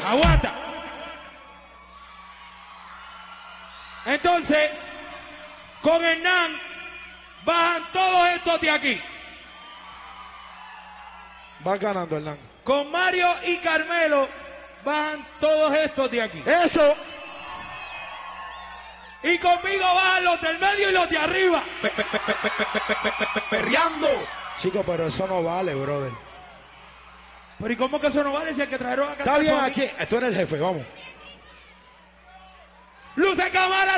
Aguanta. Entonces, con Hernán bajan todos estos de aquí. Va ganando, Hernán. Con Mario y Carmelo bajan todos estos de aquí. ¡Eso! Y conmigo bajan los del medio y los de arriba. Perreando. Chico, pero eso no vale, brother. Pero ¿y cómo que eso no vale si el que trajeron acá? Está bien aquí. Tú eres el jefe, vamos. Luce cámara.